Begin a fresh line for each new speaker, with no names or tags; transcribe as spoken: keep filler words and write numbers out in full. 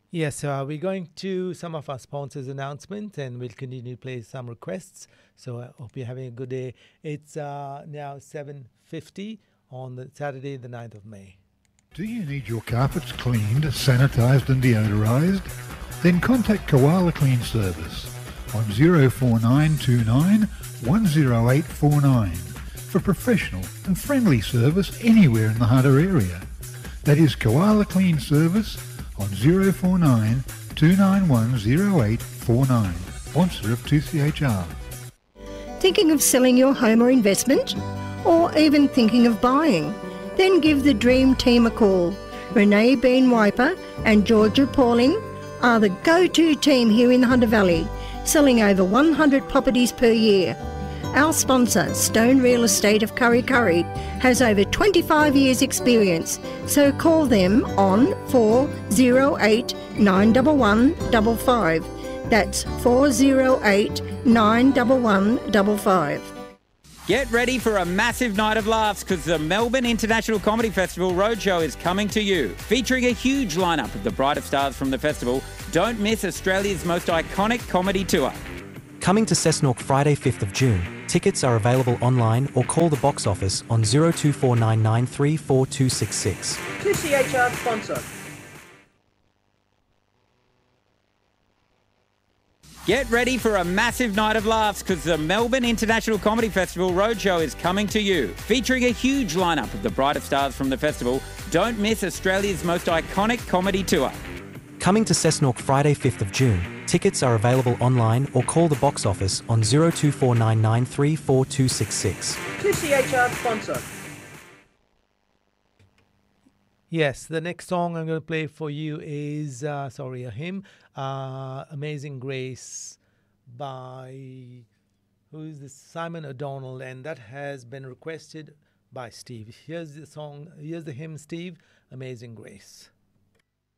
Yes, uh, we're going to some of our sponsors' announcements and we'll continue to play some requests. So I hope you're having a good day. It's uh, now seven fifty on the Saturday, the ninth of May.
Do you need your carpets cleaned, sanitised and deodorised? Then contact Koala Clean Service on zero four nine two nine one zero eight four nine for professional and friendly service anywhere in the Hunter area. That is Koala Clean Service on zero four nine two nine one zero eight four nine, sponsor of two C H R.
Thinking of selling your home or investment? Or even thinking of buying? Then give the Dream Team a call. Renee Bean Wiper and Georgia Pauling are the go-to team here in the Hunter Valley, selling over one hundred properties per year. Our sponsor, Stone Real Estate of Kurri Kurri, has over twenty-five years experience, so call them on four oh eight nine one one five five. That's four oh eight nine one one five five.
Get ready for a massive night of laughs because the Melbourne International Comedy Festival Roadshow is coming to you. Featuring a huge lineup of the brightest stars from the festival, don't miss Australia's most iconic comedy tour.
Coming to Cessnock Friday fifth of June. Tickets are available online or call the box office on zero two four nine nine three four two six six.
two C H R sponsor.
Get ready for a massive night of laughs because the Melbourne International Comedy Festival Roadshow is coming to you. Featuring a huge lineup of the brightest stars from the festival, don't miss Australia's most iconic comedy tour.
Coming to Cessnock Friday fifth of June. Tickets are available online or call the box office on zero two four nine nine three four two six six.
two C H R sponsor.
Yes, the next song I'm going to play for you is, uh, sorry, a hymn, uh, Amazing Grace by, who is this? Simon O'Donnell, and that has been requested by Steve. Here's the song, here's the hymn, Steve, Amazing Grace.